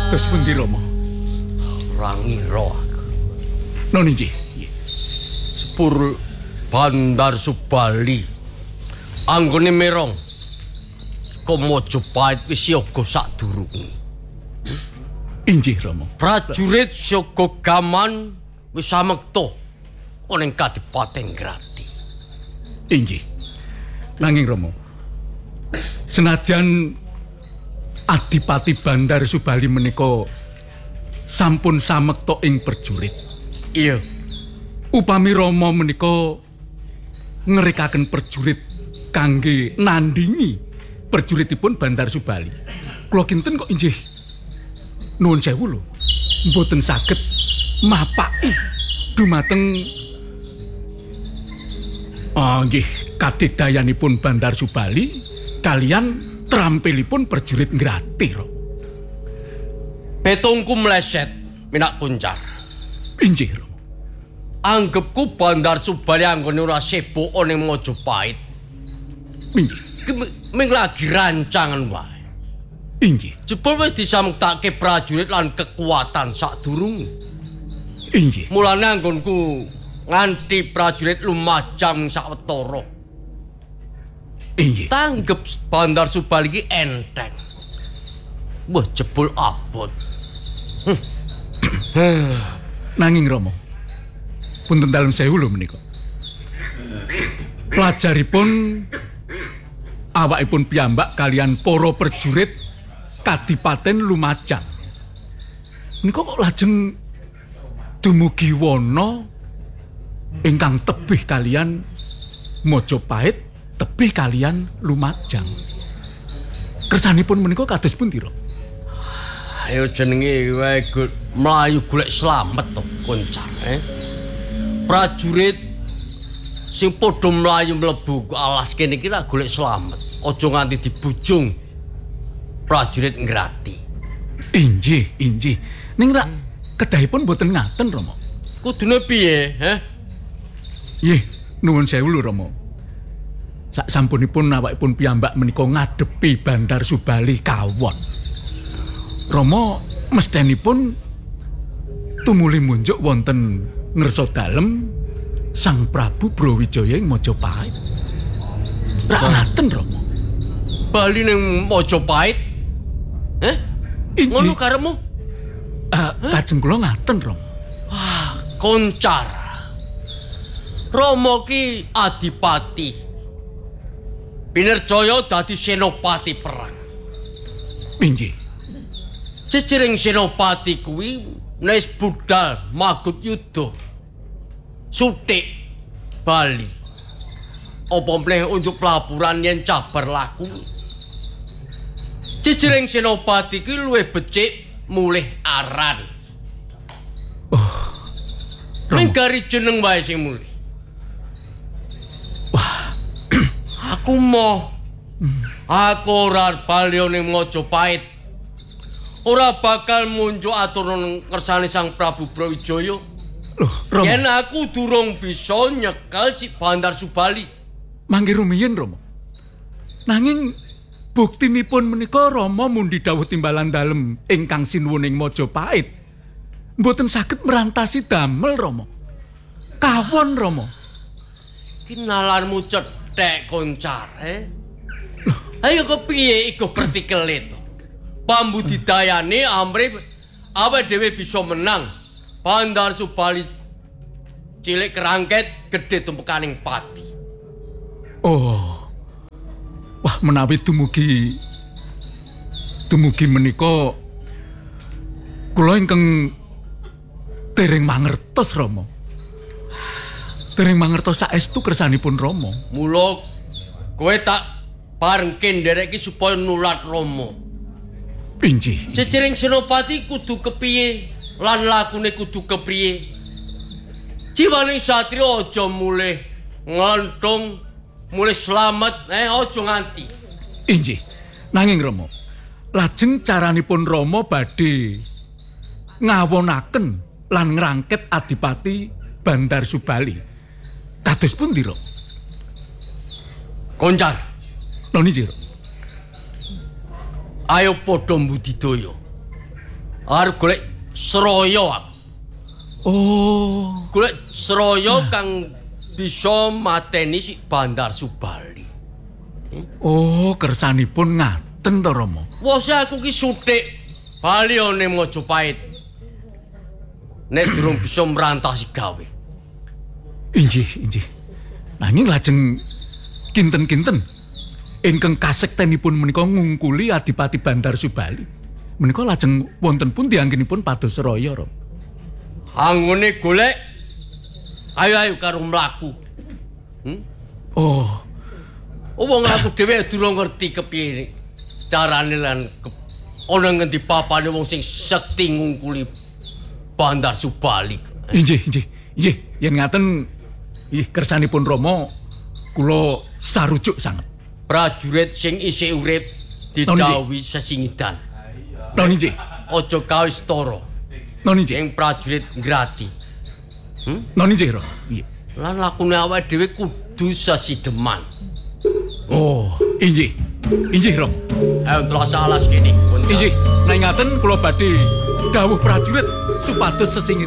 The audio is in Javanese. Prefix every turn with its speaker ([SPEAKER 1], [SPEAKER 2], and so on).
[SPEAKER 1] Terus pundi Rama?
[SPEAKER 2] Rangira aku.
[SPEAKER 1] Nun injih.
[SPEAKER 2] Sepur Bandar Subali. Anggone merong. Mojopait wis yoga sadurunge.
[SPEAKER 1] Injih Rama.
[SPEAKER 2] Prajurit Syoga Gaman wis samekta ana ing Kadipaten Grati.
[SPEAKER 1] Injih. Nanging Rama, senajan Adipati Bandar Subali menika sampun samekta ing prajurit.
[SPEAKER 2] Iya.
[SPEAKER 1] Upami Rama menika ngerikaken prajurit kangge nandingi prajuritipun Bandar Subali. Kula kinten kok injih nuwun sewu lho, mboten saged mapaki dumateng nggih kadidayanipun Bandar Subali kalian trampilipun prajurit Ngrati.
[SPEAKER 2] Petungku meleset minak kuncar.
[SPEAKER 1] Injih.
[SPEAKER 2] Anggepku Bandar Subali anggone ora sibuk ning Mojopait.
[SPEAKER 1] Injih.
[SPEAKER 2] Ming lagi rancangan wae.
[SPEAKER 1] Injih.
[SPEAKER 2] Jebul wis disamektake prajurit lan kekuatan sadurunge.
[SPEAKER 1] Injih.
[SPEAKER 2] Mulane anggonku nganti prajurit lumajang sawetara.
[SPEAKER 1] Injih.
[SPEAKER 2] Tanggep Bandar Subali iki enteng. Wah jebul abot.
[SPEAKER 1] Nanging Rama, punten dalem sewu lho menika. Pelajaripun awakipun piyambak kalian para prajurit Kadipaten Lumajang. Nika kok lajeng dumugi wana ingkang tebih kalian Mojopait, tebih kalian Lumajang. Kersanipun menika kados pundi, Ro?
[SPEAKER 2] Ayo jenenge wae mlayu golek slamet to, Koncar, Prajurit sing padha mlayu mlebu alas kene iki ra golek slamet. Aja nganti dibujung prajurit Ngrati.
[SPEAKER 1] Injih, injih. Ning ra kedahipun boten ngaten, Rama.
[SPEAKER 2] Kudune piye,
[SPEAKER 1] Nggih, nuwun sewu lho, Rama. Sak sampunipun awakipun piyambak menika ngadepi Bandar Subali kawon. Rama mesthenipun tumuli munjuk wonten ngersa dalem Sang Prabu Brawijaya ing Mojopait. Ra ngaten, Rama.
[SPEAKER 2] Bali ning Mojopait? Ngono karepmu?
[SPEAKER 1] Kajeng kula ngaten, Rama.
[SPEAKER 2] Koncar. Rama ki adipati. Pinirjaya dadi senopati perang.
[SPEAKER 1] Injih.
[SPEAKER 2] Ciciring senopati kuwi wis budal magut yuda. Sutik Bali. Apa meneh unjuk pelaburan yen cabar laku. Ciciring senopati ki luwih becik mulih aran. Minggari jeneng wae sing mulih.
[SPEAKER 1] Wah,
[SPEAKER 2] aku ora bali ning Mojopait. Ora bakal munjuk aturan kersane Sang Prabu Brawijaya.
[SPEAKER 1] Loh, Rama.
[SPEAKER 2] Yen aku durung bisa nyekel si Bandar Subali.
[SPEAKER 1] Mangke rumiyin, Rama. Nanging buktinipun menika Rama mundi dawuh timbalan dalem ingkang sinuwun ing Mojopait. Mboten saged merantasi damel, Rama. Kawon, Rama.
[SPEAKER 2] Kinalanmu cethek, Koncar, Ayo kepiye iku pertikele to? Pambudidayane amrih awake dhewe bisa menang. Bandar Subali cilik kerangket, gedhe tumpekaning pati.
[SPEAKER 1] Oh. Wah, menawi dumugi menika kula ingkang dereng mangertos, Rama. Dereng mangertos saestu kersanipun Rama.
[SPEAKER 2] Mula kowe tak barengke ndereki supaya nulat Rama.
[SPEAKER 1] Injih.
[SPEAKER 2] Ciciring senopati kudu kepiye lan lakune kudu kepriye. Jiwaning satria aja mulih nglonthong, mulih slamet, aja nganti.
[SPEAKER 1] Injih. Nanging Rama, lajeng caranipun Rama badhe ngawonaken lan ngrangket Adipati Bandar Subali. Kados pundi, Ro?
[SPEAKER 2] Koncar.
[SPEAKER 1] Noni, Ro.
[SPEAKER 2] Ayo padha mbudidaya. Arep golek Sraya aku.
[SPEAKER 1] Oh,
[SPEAKER 2] Golek Sraya kang bisa mateni si Bandar Subali.
[SPEAKER 1] oh kersanipun ngaten to Rama.
[SPEAKER 2] Wes aku ki suthik bali ning Mojopait. Nek durung bisa merantasi gawe.
[SPEAKER 1] Injih. Nanging lajeng kinten-kinten ingkang kasektenipun menika ngungkuli Adipati Bandar Subali. Menika lajeng wonten pundi anggenipun pados Raya, Rom?
[SPEAKER 2] Anggone golek ayo karo mlaku.
[SPEAKER 1] Oh,
[SPEAKER 2] Wong aku dhewe durung ngerti kepiye carane lan ana ngendi papane wong sing sekti ngungkuli Bandar Subali.
[SPEAKER 1] injih. Yen ngaten nggih kersanipun Rama kula sarujuk sanget.
[SPEAKER 2] Prajurit sing isih urip didhawuhi sesingidan.
[SPEAKER 1] Non injih.
[SPEAKER 2] Aja kawis tara.
[SPEAKER 1] Non injih.
[SPEAKER 2] Ing prajurit ngrati.
[SPEAKER 1] Non injih, Rom. Nggih.
[SPEAKER 2] Lan lakune awake dhewe kudu sasideman.
[SPEAKER 1] Oh, injih. Injih, Rom.
[SPEAKER 2] Ayo telas alas kene.
[SPEAKER 1] Injih, nek ngaten kula badhe dawuh prajurit supados sesingit